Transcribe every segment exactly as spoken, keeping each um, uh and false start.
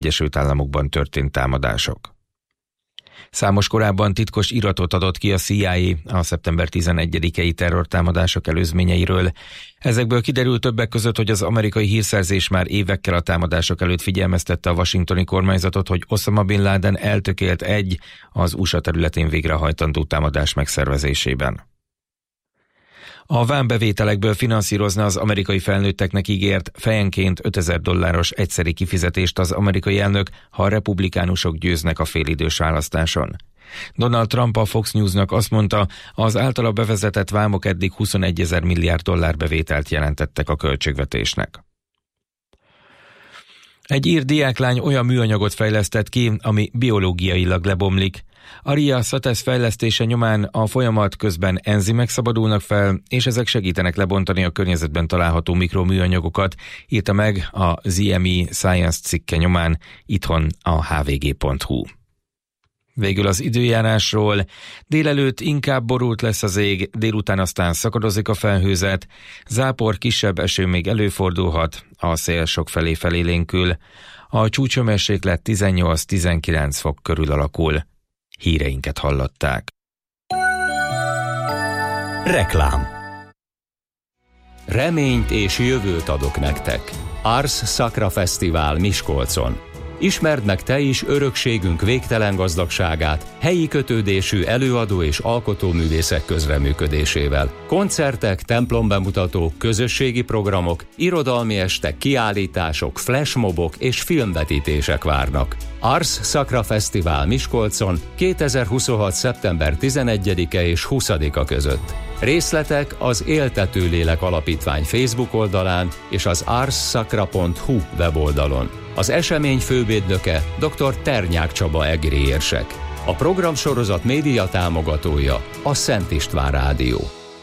Egyesült Államokban történt támadások. Számos korábban titkos iratot adott ki a C I A a szeptember tizenegyedikei terrortámadások előzményeiről. Ezekből kiderült többek között, hogy az amerikai hírszerzés már évekkel a támadások előtt figyelmeztette a washingtoni kormányzatot, hogy Osama Bin Laden eltökélt egy az U S A területén végrehajtandó támadás megszervezésében. A vámbevételekből finanszírozna az amerikai felnőtteknek ígért fejenként ötezer dolláros egyszeri kifizetést az amerikai elnök, ha a republikánusok győznek a félidős választáson. Donald Trump a Fox Newsnak azt mondta, az általa bevezetett vámok eddig huszonegyezer milliárd dollár bevételt jelentettek a költségvetésnek. Egy ír diáklány olyan műanyagot fejlesztett ki, ami biológiailag lebomlik. Aria Sates fejlesztése nyomán a folyamat közben enzimek szabadulnak fel, és ezek segítenek lebontani a környezetben található mikroműanyagokat, írta meg a zé em i Science cikke nyomán itthon a há vé gé pont hú. Végül az időjárásról. Délelőtt inkább borult lesz az ég, délután aztán szakadozik a felhőzet, zápor, kisebb eső még előfordulhat, a szél sokfelé felélénkül. A csúcshőmérséklet tizennyolc-tizenkilenc fok körül alakul. Híreinket hallották. Reklám. Reményt és jövőt adok nektek. Ars Sacra Fesztivál Miskolcon. Ismerd meg te is örökségünk végtelen gazdagságát helyi kötődésű előadó és alkotóművészek közreműködésével. Koncertek, templombemutatók, közösségi programok, irodalmi estek, kiállítások, flashmobok és filmvetítések várnak. Ars Sacra Fesztivál Miskolcon kétezer-huszonhat. szeptember tizenegyedike és huszadika között. Részletek az Éltető Lélek Alapítvány Facebook oldalán és az ars sacra pont hú weboldalon. Az esemény fővédnöke dr. Ternyák Csaba egri érsek. A programsorozat média támogatója a Szent István Rádió.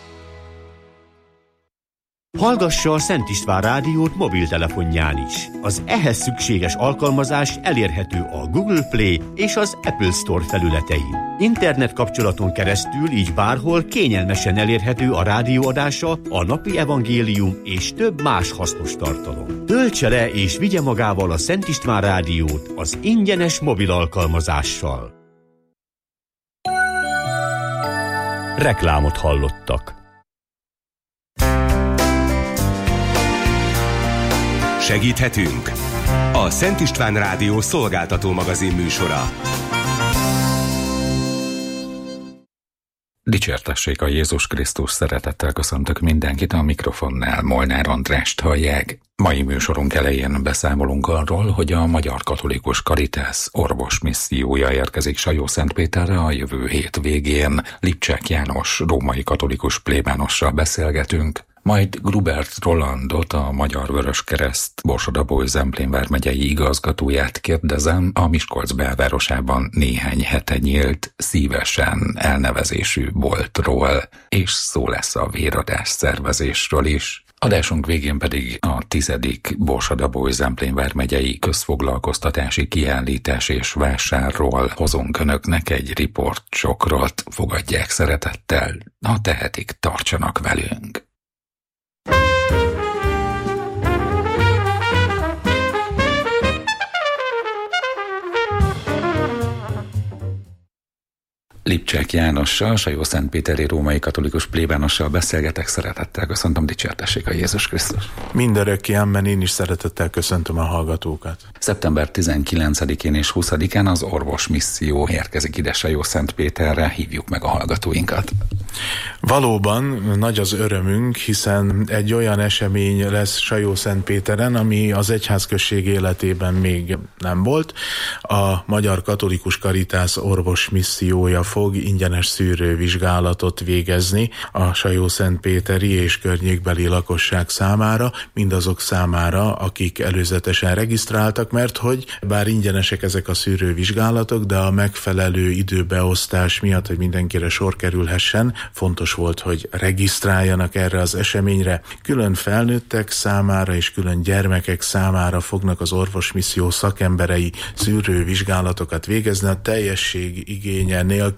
Hallgassa a Szent István Rádiót mobiltelefonján is. Az ehhez szükséges alkalmazás elérhető a Google Play és az Apple Store felületein. Internet kapcsolaton keresztül így bárhol kényelmesen elérhető a rádióadása, a napi evangélium és több más hasznos tartalom. Töltse le és vigye magával a Szent István Rádiót az ingyenes mobil alkalmazással. Reklámot hallottak. Segíthetünk? A Szent István Rádió szolgáltató magazin műsora. Dicsértessék a Jézus Krisztus, szeretettel köszöntök mindenkit, a mikrofonnál Molnár Andrást hallják. Mai műsorunk elején beszámolunk arról, hogy a Magyar Katolikus Caritas orvos missziója érkezik Sajó-Szentpéterre a jövő hét végén. Lipcsák János római katolikus plébánossal beszélgetünk, majd Grubert Rolandot, a Magyar Vöröskereszt Borsod-Abaúj-Zemplén vármegyei igazgatóját kérdezem a Miskolc belvárosában néhány hete nyílt Szívesen elnevezésű boltról, és szó lesz a véradás szervezésről is. Adásunk végén pedig a tizedik Borsod-Abaúj-Zemplén vármegyei közfoglalkoztatási kiállítás és vásárról hozunk önöknek egy riportcsokrot, fogadják szeretettel, ha tehetik, tartsanak velünk. Lipcsák Jánossal, Sajó-Szentpéteri római katolikus plébánossal beszélgetek, szeretettel köszöntöm, dicsértessék a Jézus Krisztus. Mindörökké, amen, én is szeretettel köszöntöm a hallgatókat. szeptember tizenkilencedikén és huszadikán az orvos misszió érkezik ide Sajó-Szentpéterre, hívjuk meg a hallgatóinkat. Valóban nagy az örömünk, hiszen egy olyan esemény lesz Sajó-Szentpéteren, ami az egyházközség életében még nem volt. A Magyar Katolikus Caritas orvos missziója fog ingyenes szűrővizsgálatot végezni a Sajó-Szentpéteri és környékbeli lakosság számára, mindazok számára, akik előzetesen regisztráltak, mert hogy bár ingyenesek ezek a szűrővizsgálatok, de a megfelelő időbeosztás miatt, hogy mindenkire sor kerülhessen, fontos volt, hogy regisztráljanak erre az eseményre. Külön felnőttek számára és külön gyermekek számára fognak az orvosmisszió szakemberei szűrővizsgálatokat végezni, a teljesség igénye nélkül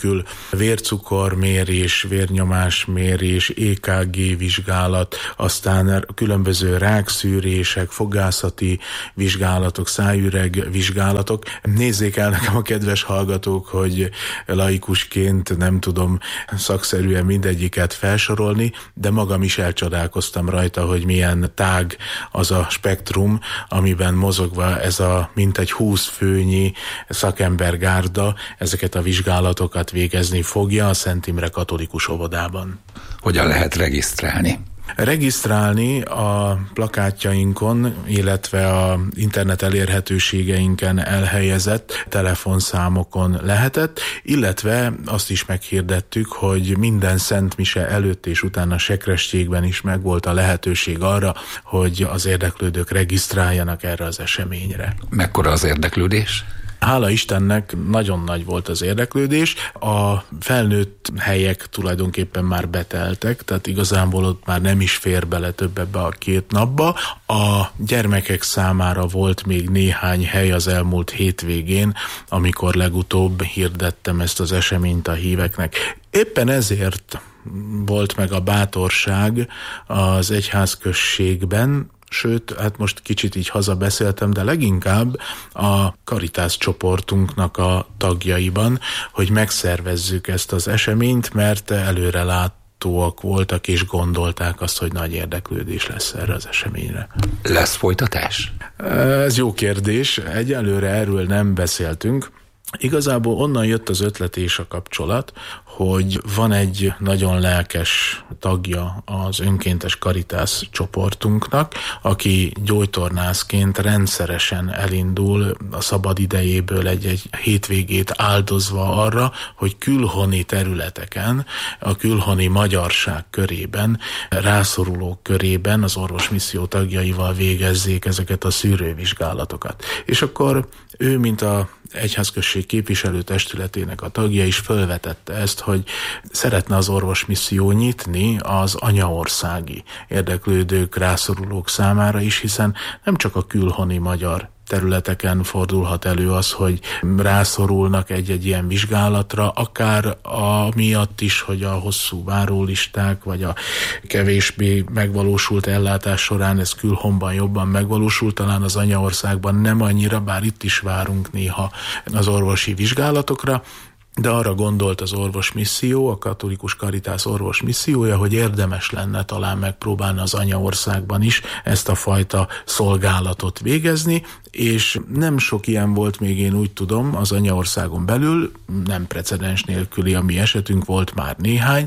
nélkül vércukormérés, vérnyomásmérés, é ká gé vizsgálat, aztán különböző rákszűrések, fogászati vizsgálatok, szájüreg vizsgálatok. Nézzék el nekem a kedves hallgatók, hogy laikusként nem tudom szakszerűen mindegyiket felsorolni, de magam is elcsodálkoztam rajta, hogy milyen tág az a spektrum, amiben mozogva ez a mintegy húsz főnyi szakembergárda ezeket a vizsgálatokat végezni fogja a Szent Imre Katolikus Óvodában. Hogyan lehet regisztrálni? Regisztrálni a plakátjainkon, illetve a internet elérhetőségeinken elhelyezett telefonszámokon lehetett, illetve azt is meghirdettük, hogy minden Szent Mise előtt és utána sekrestyékben is megvolt a lehetőség arra, hogy az érdeklődők regisztráljanak erre az eseményre. Mekkora az érdeklődés? Hála Istennek nagyon nagy volt az érdeklődés, a felnőtt helyek tulajdonképpen már beteltek, tehát igazából ott már nem is fér bele több ebbe a két napba. A gyermekek számára volt még néhány hely az elmúlt hétvégén, amikor legutóbb hirdettem ezt az eseményt a híveknek. Éppen ezért volt meg a bátorság az egyházközségben, sőt, hát most kicsit így hazabeszéltem, de leginkább a Caritas csoportunknak a tagjaiban, hogy megszervezzük ezt az eseményt, mert előre látóak voltak és gondolták azt, hogy nagy érdeklődés lesz erre az eseményre. Lesz folytatás? Ez jó kérdés. Egyelőre erről nem beszéltünk. Igazából onnan jött az ötlet és a kapcsolat, hogy van egy nagyon lelkes tagja az önkéntes Caritas csoportunknak, aki gyógytornászként rendszeresen elindul a szabad idejéből egy-egy hétvégét áldozva arra, hogy külhoni területeken, a külhoni magyarság körében, rászorulók körében az orvosmisszió tagjaival végezzék ezeket a szűrővizsgálatokat. És akkor ő, mint a egyházközség képviselőtestületének a tagja is felvetette ezt, hogy szeretne az orvosmisszió nyitni az anyaországi érdeklődők, rászorulók számára is, hiszen nem csak a külhoni magyar területeken fordulhat elő az, hogy rászorulnak egy-egy ilyen vizsgálatra, akár amiatt is, hogy a hosszú várólisták, vagy a kevésbé megvalósult ellátás során ez külhonban jobban megvalósult, talán az anyaországban nem annyira, bár itt is várunk néha az orvosi vizsgálatokra, de arra gondolt az orvosmisszió, a katolikus Caritas orvosmissziója, hogy érdemes lenne talán megpróbálni az anyaországban is ezt a fajta szolgálatot végezni, és nem sok ilyen volt még, én úgy tudom, az anyaországon belül, nem precedens nélküli a mi esetünk, volt már néhány,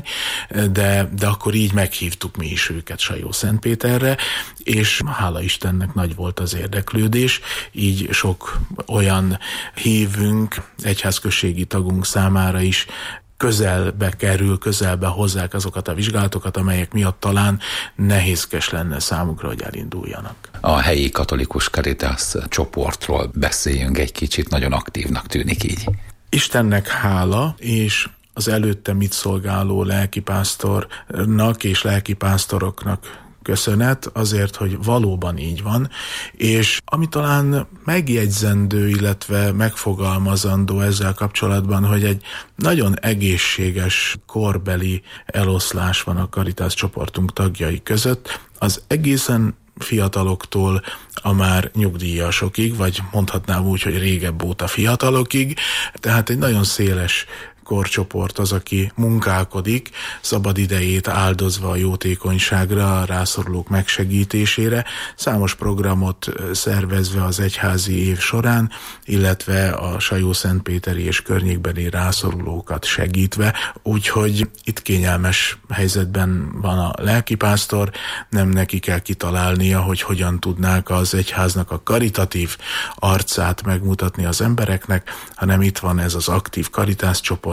de, de akkor így meghívtuk mi is őket Sajó-Szentpéterre, és hála Istennek nagy volt az érdeklődés, így sok olyan hívünk, egyházközségi tagunk számára is közelbe kerül, közelbe hozzák azokat a vizsgálatokat, amelyek miatt talán nehézkes lenne számukra, hogy elinduljanak. A helyi katolikus Caritas csoportról beszéljünk egy kicsit, nagyon aktívnak tűnik így. Istennek hála, és az előttem itt szolgáló lelkipásztornak és lelkipásztoroknak köszönet azért, hogy valóban így van, és ami talán megjegyzendő, illetve megfogalmazandó ezzel kapcsolatban, hogy egy nagyon egészséges korbeli eloszlás van a Caritas csoportunk tagjai között, az egészen fiataloktól a már nyugdíjasokig, vagy mondhatnám úgy, hogy régebb óta fiatalokig, tehát egy nagyon széles korcsoport az, aki munkálkodik, szabad idejét áldozva a jótékonyságra, a rászorulók megsegítésére, számos programot szervezve az egyházi év során, illetve a Sajó-Szentpéteri és környékbeli rászorulókat segítve, úgyhogy itt kényelmes helyzetben van a lelkipásztor, nem neki kell kitalálnia, hogy hogyan tudnák az egyháznak a karitatív arcát megmutatni az embereknek, hanem itt van ez az aktív Caritas csoport,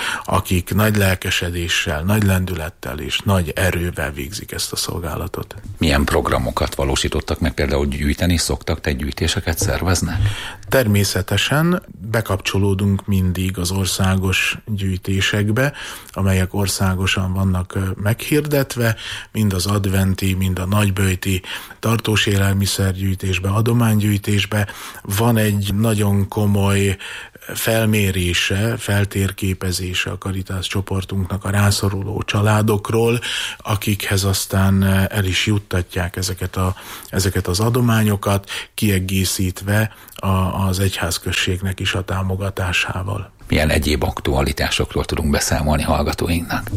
akik nagy lelkesedéssel, nagy lendülettel és nagy erővel végzik ezt a szolgálatot. Milyen programokat valósítottak meg, például gyűjteni szoktak, te gyűjtéseket szerveznek? Természetesen bekapcsolódunk mindig az országos gyűjtésekbe, amelyek országosan vannak meghirdetve, mind az adventi, mind a nagyböjti tartós élelmiszergyűjtésbe, adománygyűjtésbe. Van egy nagyon komoly felmérése, feltérképezése fényképezése a Caritas csoportunknak a rászoruló családokról, akikhez aztán el is juttatják ezeket, a, ezeket az adományokat, kiegészítve a, az egyházközségnek is a támogatásával. Milyen egyéb aktualitásokról tudunk beszámolni hallgatóinknak?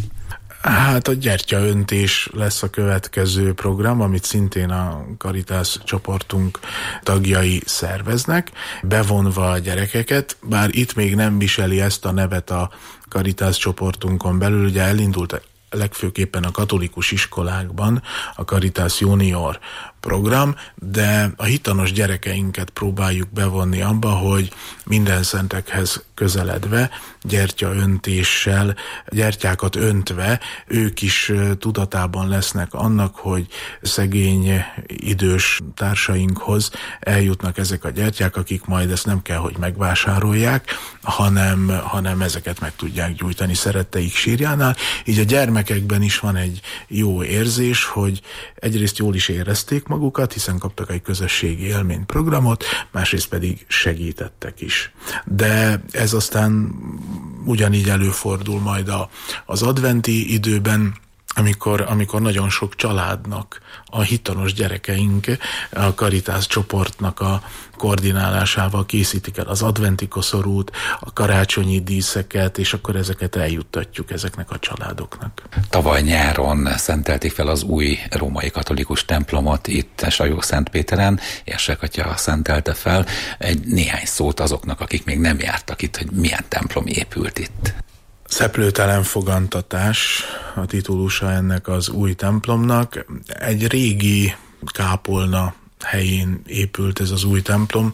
Hát a gyertyaöntés lesz a következő program, amit szintén a Caritas csoportunk tagjai szerveznek, bevonva a gyerekeket, bár itt még nem viseli ezt a nevet a Caritas csoportunkon belül, ugye elindult legfőképpen a katolikus iskolákban a Caritas Junior program, de a hitanos gyerekeinket próbáljuk bevonni abba, hogy minden szentekhez közeledve, gyertyaöntéssel, gyertyákat öntve, ők is tudatában lesznek annak, hogy szegény idős társainkhoz eljutnak ezek a gyertyák, akik majd ezt nem kell, hogy megvásárolják, hanem, hanem ezeket meg tudják gyújtani szeretteik sírjánál. Így a gyermekekben is van egy jó érzés, hogy egyrészt jól is érezték magukat, hiszen kaptak egy közösségi élményprogramot, másrészt pedig segítettek is. De ez aztán ugyanígy előfordul majd a, az adventi időben, amikor, amikor nagyon sok családnak a hitanos gyerekeink a Caritas csoportnak a koordinálásával készítik el az adventi koszorút, a karácsonyi díszeket, és akkor ezeket eljuttatjuk ezeknek a családoknak. Tavaly nyáron szentelték fel az új római katolikus templomot itt Sajó-Szentpéteren, Érsek atya szentelte fel. Egy néhány szót azoknak, akik még nem jártak itt, hogy milyen templom épült itt. Szeplőtelen fogantatás a titulusa ennek az új templomnak. Egy régi kápolna helyén épült ez az új templom.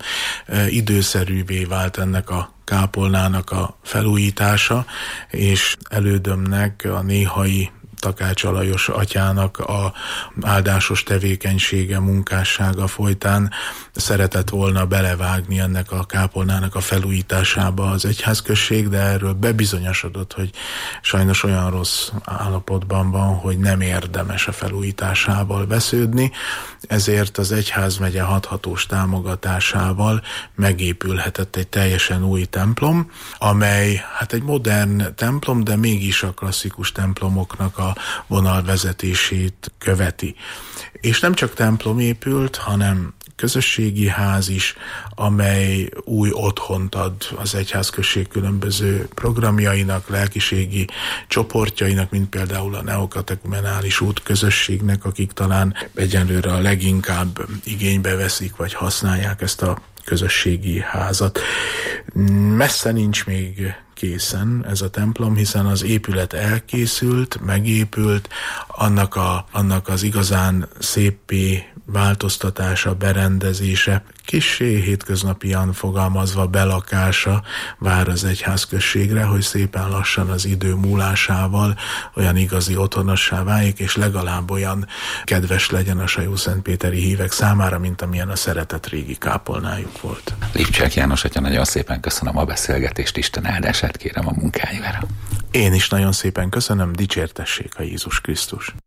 Időszerűvé vált ennek a kápolnának a felújítása, és elődömnek, a néhai Takács Alajos atyának a áldásos tevékenysége, munkássága folytán szeretett volna belevágni ennek a kápolnának a felújításába az egyházközség, de erről bebizonyosodott, hogy sajnos olyan rossz állapotban van, hogy nem érdemes a felújításával vesződni, ezért az egyházmegye hathatós támogatásával megépülhetett egy teljesen új templom, amely hát egy modern templom, de mégis a klasszikus templomoknak a vonalvezetését követi. És nem csak templom épült, hanem közösségi ház is, amely új otthont ad az egyházközség különböző programjainak, lelkiségi csoportjainak, mint például a neokatekumenális útközösségnek, akik talán egyenlőre a leginkább igénybe veszik, vagy használják ezt a közösségi házat. Messze nincs még készen ez a templom, hiszen az épület elkészült, megépült, annak, a, annak az igazán széppé változtatása, berendezése, kissé hétköznapian fogalmazva belakása vár az egyházközségre, hogy szépen lassan az idő múlásával olyan igazi otthonossá váljék, és legalább olyan kedves legyen a Sajó-Szentpéteri hívek számára, mint amilyen a szeretett régi kápolnájuk volt. Lipcsák János atya, nagyon szépen köszönöm a beszélgetést, Isten áldását kérem a munkájára. Én is nagyon szépen köszönöm, dicsértessék a Jézus Krisztus.